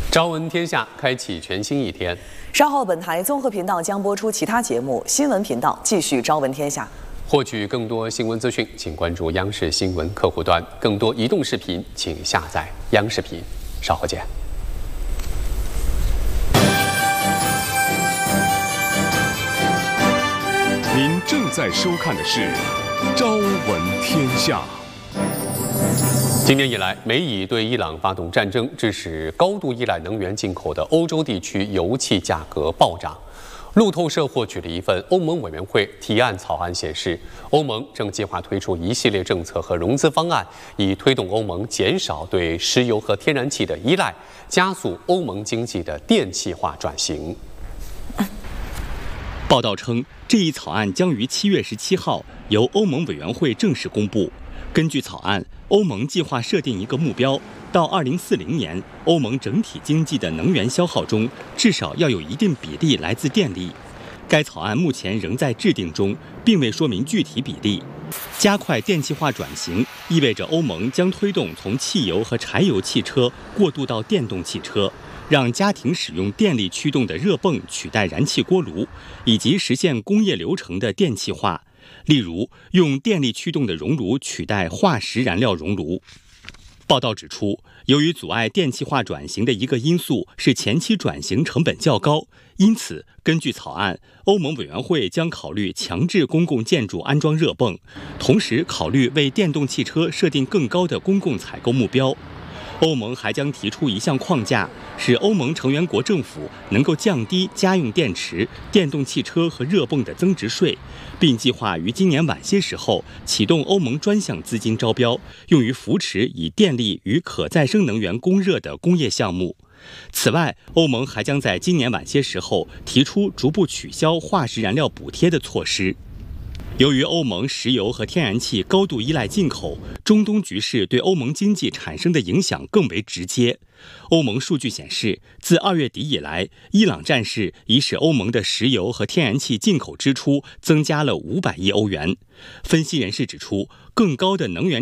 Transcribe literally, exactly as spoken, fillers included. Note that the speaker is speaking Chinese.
朝闻天下，开启全新一天。 稍后本台综合频道将播出其他节目，新闻频道继续朝闻天下。 获取更多新闻资讯，请关注央视新闻客户端。更多移动视频，请下载央视频。稍后见。 您正在收看的是《朝闻天下》。 今年以来，美以对伊朗发动战争，致使高度依赖能源进口的欧洲地区油气价格暴涨。路透社获取了一份欧盟委员会提案草案，显示欧盟正计划推出一系列政策和融资方案，以推动欧盟减少对石油和天然气的依赖，加速欧盟经济的电气化转型。 报道称，这一草案将于七月十七号由欧盟委员会正式公布。根据草案，欧盟计划设定一个目标，到二零四零年，欧盟整体经济的能源消耗中至少要有一定比例来自电力。该草案目前仍在制定中，并未说明具体比例。加快电气化转型意味着欧盟将推动从汽油和柴油汽车过渡到电动汽车，让家庭使用电力驱动的热泵取代燃气锅炉，以及实现工业流程的电气化。例如，用电力驱动的熔炉取代化石燃料熔炉。报道指出，由于阻碍电气化转型的一个因素是前期转型成本较高，因此，根据草案，欧盟委员会将考虑强制公共建筑安装热泵，同时考虑为电动汽车设定更高的公共采购目标。欧盟还将提出一项框架，使欧盟成员国政府能够降低家用电池、电动汽车和热泵的增值税，并计划于今年晚些时候启动欧盟专项资金招标，用于扶持以电力与可再生能源供热的工业项目。此外，欧盟还将在今年晚些时候提出逐步取消化石燃料补贴的措施。由于欧盟石油和天然气高度依赖进口，中东局势对欧盟经济产生的影响更为直接。欧盟数据显示，自二月底以来，伊朗战事已使欧盟的石油和天然气进口支出增加了五百亿欧元。分析人士指出，更高的能源